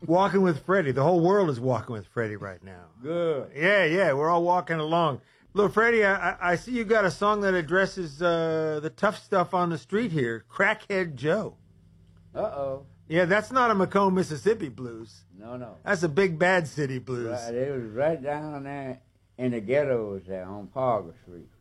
Walking with Freddie. The whole world is walking with Freddie right now. Good. Yeah, we're all walking along. Little Freddie, I see you got a song that addresses the tough stuff on the street here, Crackhead Joe. Uh-oh. Yeah, that's not a Macomb, Mississippi blues. No. That's a big bad city blues. Right, it was right down there in the ghettos there on Parker Street.